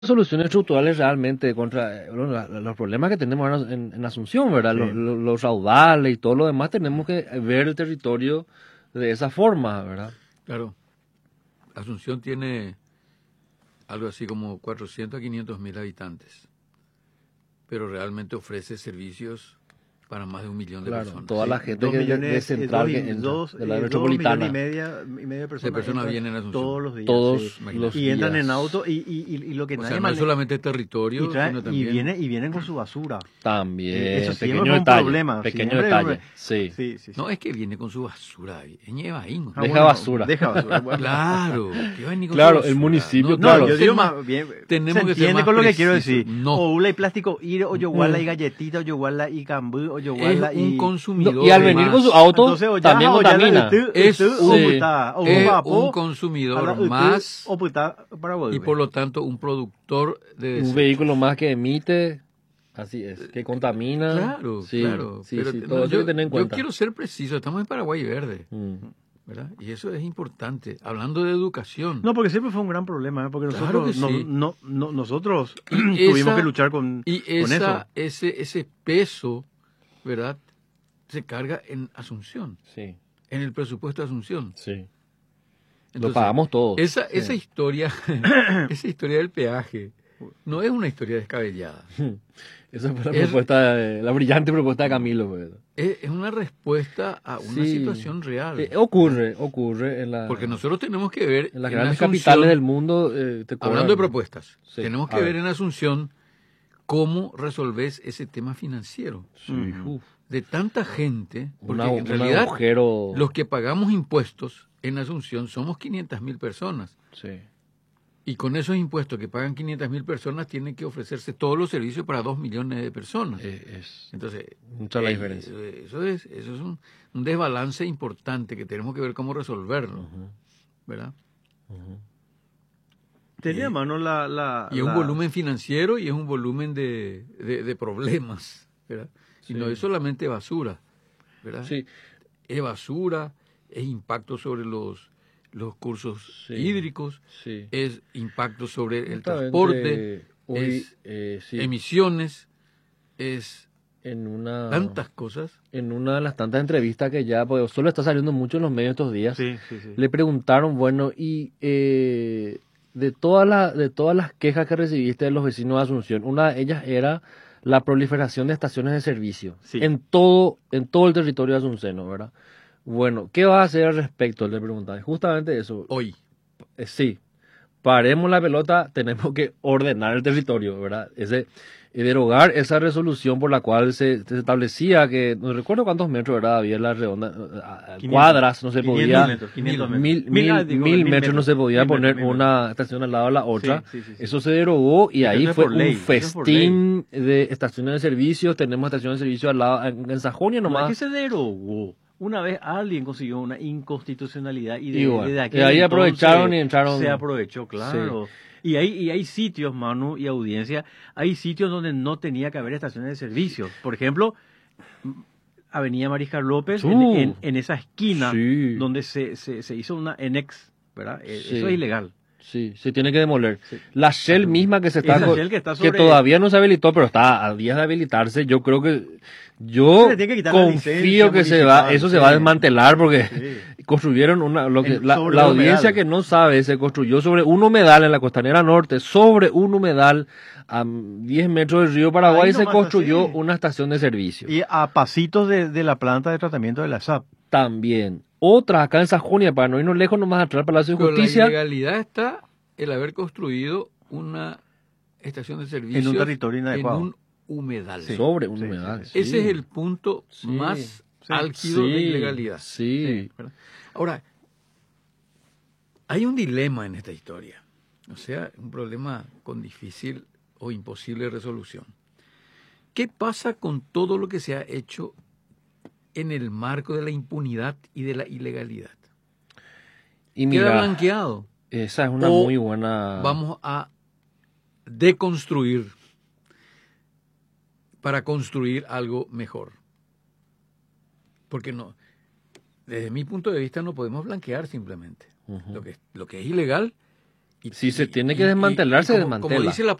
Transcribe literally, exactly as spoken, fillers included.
soluciones estructurales realmente contra eh, bueno, la- la- los problemas que tenemos ahora en, en Asunción, ¿verdad? Sí. Los, los- los raudales y todo lo demás, tenemos que ver el territorio de esa forma, ¿verdad? Claro, Asunción tiene algo así como cuatrocientos a quinientos mil habitantes, pero realmente ofrece servicios para más de un millón de Claro, personas. toda la Sí, gente dos que de, de millones, eh, central dos, que y- entra, dos, de la eh, dos metropolitana, millones y media, y media de personas, personas entran vienen a Asunción. todos los días. todos sí. los Y entran días en auto y, y, y, y lo que O nadie sea, no es mane- solamente territorio, y, trae- sino y también... viene y vienen con su basura. también, Eh, eso siempre pequeño fue un detalle, problema, pequeño siempre detalle, fue- sí. Sí, sí, sí. No, es que viene con su basura. Es Ñevaín. Ah, deja basura. Deja basura. Bueno. Claro, que va a venir con Claro, su el basura. municipio, No, No, claro. yo ser digo más- más bien, tenemos se que ser entiende más con lo que quiero precisos. decir. No. O ula y plástico, ir o yoguala Mm. y galletita, o yoguala y cambú, o Es yoguala y... un consumidor No, y al venir más. con su auto, Entonces, o ya, también o ya la contamina. utu- Es utu- o un- puta, o Es papo, un a la consumidor utu- más o puta para y volver. por lo tanto un productor de Un desechos. vehículo más que emite, así es, que contamina. Claro, sí, claro. Sí, Pero sí, no, todo eso hay yo, que tener en yo cuenta. quiero ser preciso. Estamos en Paraguay Verde, Mm. ¿verdad? Y eso es importante. Hablando de educación. No, porque siempre fue un gran problema, ¿eh? Porque Claro nosotros, que no, sí. no, no- nosotros Y tuvimos esa- que luchar con, Y con esa, eso. ese, ese peso, ¿verdad? Se carga en Asunción, Sí, en el presupuesto de Asunción. sí. Lo Entonces, pagamos todos. Esa, esa historia, esa historia del peaje, no es una historia descabellada. Esa fue la Es- propuesta, de- la brillante propuesta de Camilo. Pues. Es, es una respuesta a una Sí. situación real. Eh, ocurre, ocurre en, la, Porque nosotros tenemos que ver en las en grandes Asunción, capitales del mundo. eh, te cobran- hablando de propuestas, Sí, tenemos a que ver ver. en Asunción cómo resolvés ese tema financiero Sí, Ujú. uf, de tanta gente, porque una- en un realidad agujero. los que pagamos impuestos en Asunción somos quinientas mil personas. Sí, Y con esos impuestos que pagan quinientas mil personas, tienen que ofrecerse todos los servicios para dos millones de personas. eh, es Entonces, mucha la eh, diferencia. Eso es, eso es un, un desbalance importante que tenemos que ver cómo resolverlo, Ujú, ¿verdad? ujú. Tenía a mano la... la Y es un la- volumen financiero y es un volumen de, de, de problemas, ¿verdad? Y Sí. no es solamente basura, ¿verdad? Sí, Es basura, es impacto sobre los, los cursos Sí. hídricos, sí. es impacto sobre el Justamente, transporte, hoy, es eh, sí, emisiones, es en una tantas cosas. en una de las tantas entrevistas que ya, pues solo está saliendo mucho en los medios estos días, Sí, sí, sí. le preguntaron, bueno, y eh, de todas las de todas las quejas que recibiste de los vecinos de Asunción, una de ellas era la proliferación de estaciones de servicio Sí. en todo en todo el territorio de Asunceno, ¿verdad? Bueno, ¿qué va a hacer al respecto? Le preguntaban. Justamente eso. Hoy, Eh, sí, paremos la pelota, tenemos que ordenar el territorio, ¿verdad? Ese, y derogar esa resolución por la cual se, se establecía que, no recuerdo cuántos metros, ¿verdad? Había la redonda, a- a- quinientos. cuadras, no se quinientos podía, metros, quinientos metros. mil, Mil, mil, ah, digo, mil mil metros no se podía mil poner metros, mil una estación al lado de la otra. Sí, sí, sí, sí. Eso se derogó y Eso ahí es fue por ley, un eso es por festín de estaciones de servicio. Tenemos estaciones de servicio al lado, en, en Sajonia No es nomás. que se derogó. Una vez alguien consiguió una inconstitucionalidad y de, Y bueno, desde aquel y ahí entonces aprovecharon y entraron- Se aprovechó, claro. Y hay, y hay sitios, Manu, y audiencia, hay sitios donde no tenía que haber estaciones de servicio. Por ejemplo, m- Avenida Mariscal López, en, Uh, en- en esa esquina sí. donde se, se, se hizo una enex, ¿verdad? Eh, Sí. Eso es ilegal. Sí, se tiene que demoler. Sí. La Shell misma que se está, Esa co- Shell que está que sobre- todavía no se habilitó, pero está a días de habilitarse. Yo creo que yo Se le tiene que quitar la confío licencia que se va, municipal, eso se sí. va a desmantelar porque Sí. construyeron una, lo que En- la, sobre la el audiencia humedal. que no sabe, se construyó sobre un humedal en la costanera norte, sobre un humedal a diez metros del río Paraguay Ahí se nomás, construyó así. una estación de servicio. Y a pasitos de, de la planta de tratamiento de la S A P. También. Otra acá en Sajonia, para no irnos lejos, nomás atrás del Palacio de pero la Justicia. ilegalidad está el haber construido una estación de servicio En un territorio inadecuado. en un humedal. Sí. Sobre un Sí, humedal. sí, sí. Ese es el punto Sí. más Sí. álgido de ilegalidad. Sí. ¿verdad? Ahora, hay un dilema en esta historia, o sea, un problema con difícil o imposible resolución. ¿Qué pasa con todo lo que se ha hecho en el marco de la impunidad y de la ilegalidad? Y Queda mira, blanqueado. esa es una O muy buena. Vamos a deconstruir para construir algo mejor. Porque no, desde mi punto de vista no podemos blanquear simplemente. Ujú. Lo que, lo que es ilegal Si se tiene que desmantelar, se como- desmantela. Como dice la